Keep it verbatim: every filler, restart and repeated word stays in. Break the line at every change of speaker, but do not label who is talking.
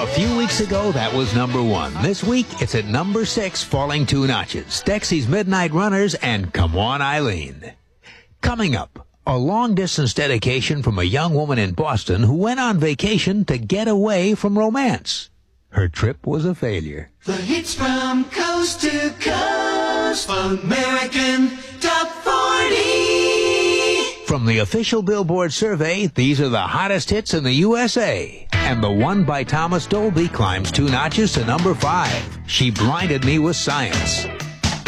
few weeks ago, that was number one. This week, it's at number six, falling two notches. Dexy's Midnight Runners and Come On Eileen. Coming up, a long-distance dedication from a young woman in Boston who went on vacation to get away from romance. Her trip was a failure.
The hits from coast to coast, American Top forty.
From the official Billboard survey, these are the hottest hits in the U S A. And the one by Thomas Dolby climbs two notches to number five. She Blinded Me with Science.